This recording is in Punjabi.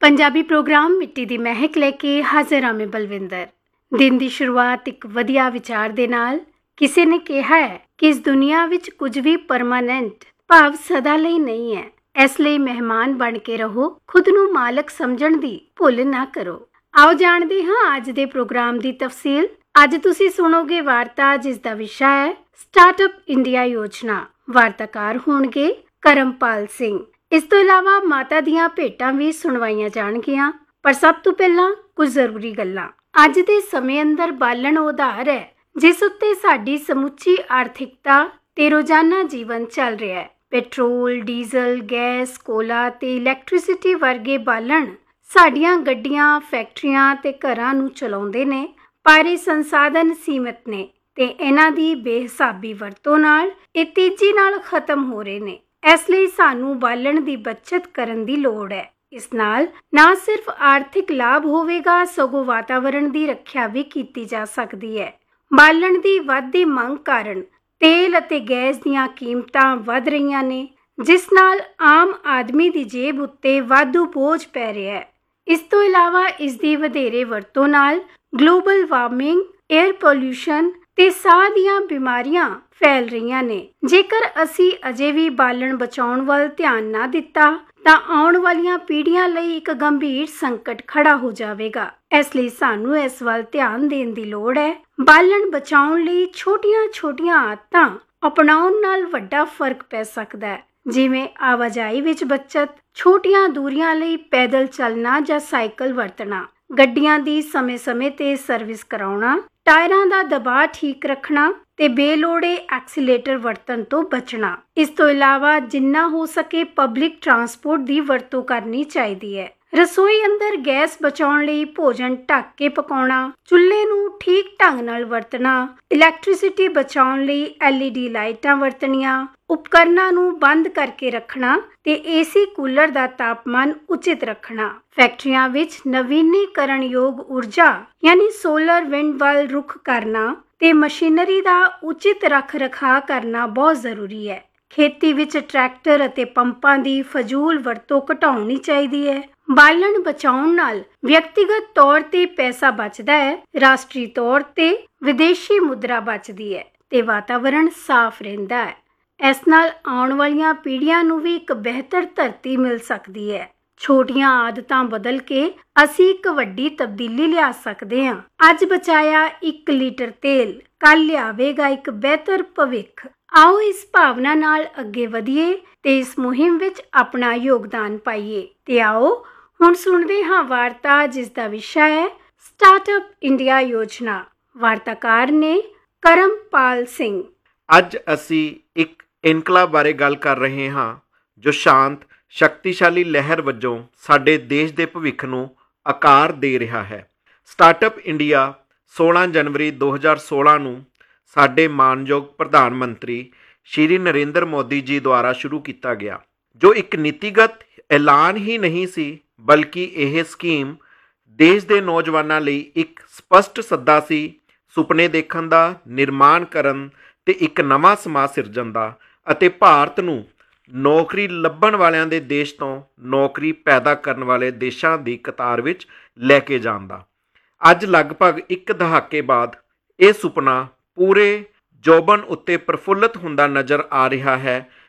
ਪੰਜਾਬੀ ਪ੍ਰੋਗਰਾਮ ਮਿੱਟੀ ਦੀ ਮਹਿਕ ਲੈ ਕੇ ਹਾਜ਼ਰ ਹਾਂ ਮੈਂ ਬਲਵਿੰਦਰ। ਦਿਨ ਦੀ ਸ਼ੁਰੂਆਤ ਇੱਕ ਵਧੀਆ ਵਿਚਾਰ ਦੇ ਨਾਲ। ਕਿਸੇ ਨੇ ਕਿਹਾ ਹੈ ਕਿ ਇਸ ਦੁਨੀਆ ਵਿੱਚ ਕੁਝ ਵੀ ਪਰਮਾਨੈਂਟ ਭਾਵ ਸਦਾ ਲਈ ਨਹੀਂ ਹੈ, ਇਸ ਲਈ ਮਹਿਮਾਨ ਬਣ ਕੇ ਰਹੋ, ਖੁਦ ਨੂੰ ਮਾਲਕ ਸਮਝਣ ਦੀ ਭੁੱਲ ਨਾ ਕਰੋ। ਆਓ ਜਾਣਦੇ ਹਾਂ ਅੱਜ ਦੇ ਪ੍ਰੋਗਰਾਮ ਦੀ ਤਫਸੀਲ। ਅੱਜ ਤੁਸੀਂ ਸੁਣੋਗੇ ਵਾਰਤਾ ਜਿਸ ਦਾ ਵਿਸ਼ਾ ਹੈ ਸਟਾਰਟਅਪ ਇੰਡੀਆ ਯੋਜਨਾ। ਵਾਰਤਾਕਾਰ ਹੋਣਗੇ ਕਰਮਪਾਲ ਸਿੰਘ। ਇਸ ਤੋਂ ਇਲਾਵਾ ਮਾਤਾ ਦੀਆਂ ਭੇਟਾਂ ਵੀ ਸੁਣਵਾਈਆਂ ਜਾਣਗੀਆਂ। ਪਰ ਸਭ ਤੋਂ ਪਹਿਲਾਂ ਕੁਝ ਜ਼ਰੂਰੀ ਗੱਲਾਂ। ਅੱਜ ਦੇ ਸਮੇਂ ਅੰਦਰ ਬਾਲਣ ਉਹ ਆਧਾਰ ਹੈ ਜਿਸ ਉੱਤੇ ਸਾਡੀ ਸਮੁੱਚੀ ਆਰਥਿਕਤਾ ਤੇ ਰੋਜ਼ਾਨਾ ਜੀਵਨ ਚੱਲ ਰਿਹਾ ਹੈ। ਪੈਟਰੋਲ, ਡੀਜ਼ਲ, ਗੈਸ, ਕੋਲਾ ਤੇ ਇਲੈਕਟ੍ਰਿਸਿਟੀ ਵਰਗੇ ਬਾਲਣ ਸਾਡੀਆਂ ਗੱਡੀਆਂ, ਫੈਕਟਰੀਆਂ ਤੇ ਘਰਾਂ ਨੂੰ ਚਲਾਉਂਦੇ ਨੇ, ਪਰ ਇਹ ਸੰਸਾਧਨ ਸੀਮਿਤ ਨੇ ਤੇ ਇਹਨਾਂ ਦੀ ਬੇਹਿਸਾਬੀ ਵਰਤੋਂ ਨਾਲ ਇਹ ਤੇਜ਼ੀ ਨਾਲ ਖਤਮ ਹੋ ਰਹੇ ਨੇ। ਇਸ ਲਈ ਸਾਨੂੰ ਬਾਲਣ ਦੀ ਬੱਚਤ ਕਰਨ ਦੀ ਲੋੜ ਹੈ। ਇਸ ਨਾਲ ਨਾ ਸਿਰਫ ਆਰਥਿਕ ਲਾਭ ਹੋਵੇਗਾ, ਸਗੋਂ ਵਾਤਾਵਰਣ ਦੀ ਰੱਖਿਆ ਵੀ ਕੀਤੀ ਜਾ ਸਕਦੀ ਹੈ। ਬਾਲਣ ਦੀ ਵੱਧਦੀ ਮੰਗ ਕਾਰਨ ਤੇਲ ਅਤੇ ਗੈਸ ਦੀਆਂ ਕੀਮਤਾਂ ਵੱਧ ਰਹੀਆਂ ਨੇ, ਜਿਸ ਨਾਲ ਆਮ ਆਦਮੀ ਦੀ ਜੇਬ ਉੱਤੇ ਵਾਧੂ ਬੋਝ ਪੈ ਰਿਹਾ ਹੈ। ਇਸ ਤੋਂ ਇਲਾਵਾ ਇਸ ਦੀ ਵਧੇਰੇ ਵਰਤੋਂ ਨਾਲ ਗਲੋਬਲ ਵਾਰਮਿੰਗ, ਏਅਰ ਪੋਲਿਊਸ਼ਨ ਤੇ ਸਾਹ ਦੀਆਂ ਬਿਮਾਰੀਆਂ ਫੈਲ ਰਹੀਆਂ ਨੇ। ਜੇਕਰ ਅਸੀਂ ਅਜੇ ਵੀ ਬਾਲਣ ਬਚਾਉਣ ਵੱਲ ਧਿਆਨ ਨਾ ਦਿੱਤਾ ਤਾਂ ਆਉਣ ਵਾਲੀਆਂ ਪੀੜ੍ਹੀਆਂ ਲਈ ਇੱਕ ਗੰਭੀਰ ਸੰਕਟ ਖੜਾ ਹੋ ਜਾਵੇਗਾ। ਇਸ ਲਈ ਸਾਨੂੰ ਇਸ ਵੱਲ ਧਿਆਨ ਦੇਣ ਦੀ ਲੋੜ ਹੈ। ਬਾਲਣ ਬਚਾਉਣ ਲਈ ਛੋਟੀਆਂ-ਛੋਟੀਆਂ ਆਦਤਾਂ ਅਪਣਾਉਣ ਨਾਲ ਵੱਡਾ ਫਰਕ ਪੈ ਸਕਦਾ ਹੈ, ਜਿਵੇਂ ਆਵਾਜਾਈ ਵਿੱਚ ਬੱਚਤ, ਛੋਟੀਆਂ ਦੂਰੀਆਂ ਲਈ ਪੈਦਲ ਚੱਲਣਾ ਜਾਂ ਸਾਈਕਲ ਵਰਤਣਾ, ਗੱਡੀਆਂ ਦੀ ਸਮੇਂ-ਸਮੇਂ ਤੇ ਸਰਵਿਸ ਕਰਾਉਣਾ, ਟਾਇਰਾਂ ਦਾ ਦਬਾਅ ਠੀਕ ਰੱਖਣਾ ਤੇ ਬੇਲੋੜੇ ਐਕਸੀਲੇਟਰ ਵਰਤਣ ਤੋਂ ਬਚਣਾ। ਇਸ ਤੋਂ ਇਲਾਵਾ ਜਿੰਨਾ ਹੋ ਸਕੇ ਪਬਲਿਕ ਟਰਾਂਸਪੋਰਟ ਦੀ ਵਰਤੋਂ ਕਰਨੀ ਚਾਹੀਦੀ ਹੈ। ਰਸੋਈ ਅੰਦਰ ਗੈਸ ਬਚਾਉਣ ਲਈ ਭੋਜਨ ਢੱਕ ਕੇ ਪਕਾਉਣਾ, ਚੁੱਲ੍ਹੇ ਨੂੰ ਠੀਕ ਢੰਗ ਨਾਲ ਵਰਤਣਾ, ਇਲੈਕਟ੍ਰਿਸਿਟੀ ਬਚਾਉਣ ਲਈ LED ਲਾਈਟਾਂ ਵਰਤਣੀਆਂ, ਉਪਕਰਨਾਂ ਨੂੰ ਬੰਦ ਕਰਕੇ ਰੱਖਣਾ ਤੇ AC ਕੂਲਰ ਦਾ ਤਾਪਮਾਨ ਉਚਿਤ ਰੱਖਣਾ। ਫੈਕਟਰੀਆਂ ਵਿੱਚ ਨਵੀਨੀਕਰਨਯੋਗ ਊਰਜਾ ਯਾਨੀ ਸੋਲਰ, ਵਿੰਡ ਵੱਲ ਰੁਖ ਕਰਨਾ ਤੇ ਮਸ਼ੀਨਰੀ ਦਾ ਉਚਿਤ ਰੱਖ ਰਖਾਅ ਕਰਨਾ ਬਹੁਤ ਜ਼ਰੂਰੀ ਹੈ। ਖੇਤੀ ਵਿੱਚ ਟਰੈਕਟਰ ਅਤੇ ਪੰਪਾਂ ਦੀ ਫਜ਼ੂਲ ਵਰਤੋਂ ਘਟਾਉਣੀ ਚਾਹੀਦੀ ਹੈ। ਬਾਲਣ ਬਚਾਉਣ ਨਾਲ ਵਿਅਕਤੀਗਤ ਤੌਰ ਤੇ ਪੈਸਾ ਬਚਦਾ ਹੈ, ਰਾਸ਼ਟਰੀ ਤੌਰ ਤੇ ਵਿਦੇਸ਼ੀ ਮੁਦਰਾ ਬਚਦੀ ਹੈ ਤੇ ਵਾਤਾਵਰਣ ਸਾਫ਼ ਰਹਿੰਦਾ ਹੈ। ਇਸ ਨਾਲ ਆਉਣ ਵਾਲੀਆਂ ਪੀੜ੍ਹੀਆਂ ਨੂੰ ਵੀ ਇੱਕ ਬਿਹਤਰ ਧਰਤੀ ਮਿਲ ਸਕਦੀ ਹੈ। ਛੋਟੀਆਂ ਆਦਤਾਂ ਬਦਲ ਕੇ ਅਸੀਂ ਇੱਕ ਵੱਡੀ ਤਬਦੀਲੀ ਲਿਆ ਸਕਦੇ ਹਾਂ। ਅੱਜ ਬਚਾਇਆ 1 ਲੀਟਰ ਤੇਲ ਕੱਲ੍ਹ ਲਿਆਵੇਗਾ ਇੱਕ ਬਿਹਤਰ ਭਵਿੱਖ। ਆਓ ਇਸ ਭਾਵਨਾ ਨਾਲ ਅੱਗੇ ਵਧੀਏ ਤੇ ਇਸ ਮੁਹਿੰਮ ਵਿੱਚ ਆਪਣਾ ਯੋਗਦਾਨ ਪਾਈਏ। ਤੇ ਆਓ ਹੁਣ ਸੁਣਦੇ ਹਾਂ ਵਾਰਤਾ ਜਿਸ ਦਾ ਵਿਸ਼ਾ ਹੈ ਸਟਾਰਟਅਪ ਇੰਡੀਆ ਯੋਜਨਾ। ਵਾਰਤਾਕਾਰ ਨੇ ਕਰਮਪਾਲ ਸਿੰਘ। ਅੱਜ ਅਸੀਂ ਇੱਕ ਇਨਕਲਾਬ ਬਾਰੇ ਗੱਲ ਕਰ ਰਹੇ ਹਾਂ ਜੋ ਸ਼ਾਂਤ, ਸ਼ਕਤੀਸ਼ਾਲੀ ਲਹਿਰ ਵਜੋਂ ਸਾਡੇ ਦੇਸ਼ ਦੇ ਭਵਿੱਖ ਨੂੰ ਆਕਾਰ ਦੇ ਰਿਹਾ ਹੈ। ਸਟਾਰਟਅਪ ਇੰਡੀਆ 16 ਜਨਵਰੀ 2016 ਨੂੰ ਸਾਡੇ ਮਾਣਯੋਗ ਪ੍ਰਧਾਨ ਮੰਤਰੀ ਸ਼੍ਰੀ ਨਰਿੰਦਰ ਮੋਦੀ ਜੀ ਦੁਆਰਾ ਸ਼ੁਰੂ ਕੀਤਾ ਗਿਆ, ਜੋ ਇੱਕ ਨੀਤੀਗਤ ਐਲਾਨ ਹੀ ਨਹੀਂ ਸੀ, ਬਲਕਿ ਇਹ ਸਕੀਮ ਦੇਸ਼ ਦੇ ਨੌਜਵਾਨਾਂ ਲਈ ਇੱਕ ਸਪਸ਼ਟ ਸੱਦਾ ਸੀ ਸੁਪਨੇ ਦੇਖਣ ਦਾ, ਨਿਰਮਾਣ ਕਰਨ ਤੇ ਇੱਕ ਨਵਾਂ ਸਮਾਜ ਸਿਰਜਣ ਦਾ ਅਤੇ ਭਾਰਤ ਨੂੰ ਨੌਕਰੀ ਲੱਭਣ ਵਾਲਿਆਂ ਦੇ ਦੇਸ਼ ਤੋਂ ਨੌਕਰੀ ਪੈਦਾ ਕਰਨ ਵਾਲੇ ਦੇਸ਼ਾਂ ਦੀ ਕਤਾਰ ਵਿੱਚ ਲੈ ਕੇ ਜਾਣ ਦਾ। ਅੱਜ ਲਗਭਗ ਇੱਕ ਦਹਾਕੇ ਬਾਅਦ ਇਹ ਸੁਪਨਾ ਪੂਰੇ ਜੋਬਨ ਉੱਤੇ ਪ੍ਰਫੁੱਲਤ ਹੁੰਦਾ ਨਜ਼ਰ ਆ ਰਿਹਾ ਹੈ,